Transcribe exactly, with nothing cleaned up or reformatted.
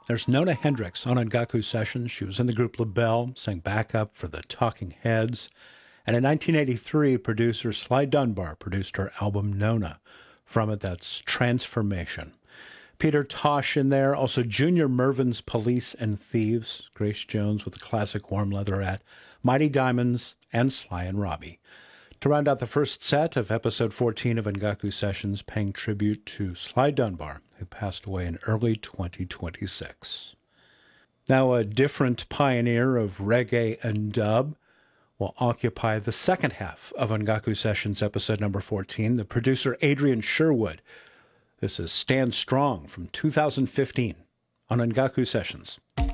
There's Nona Hendryx on Ongaku Sessions. She was in the group LaBelle, sang backup for the Talking Heads. And in nineteen eighty-three, producer Sly Dunbar produced her album Nona. From it, that's Transformation. Peter Tosh in there, also Junior Mervin's Police and Thieves, Grace Jones with the classic Warm Leatherette, Mighty Diamonds, and Sly and Robbie. To round out the first set of episode fourteen of Ongaku Sessions, paying tribute to Sly Dunbar, who passed away in early twenty twenty-six. Now a different pioneer of reggae and dub will occupy the second half of Ongaku Sessions episode number fourteen, the producer Adrian Sherwood. This is Stand Strong from two thousand fifteen on Ongaku Sessions.